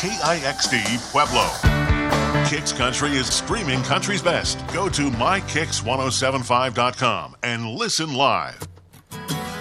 KIXD Pueblo. Kicks Country is streaming country's best. Go to mykicks1075.com and listen live.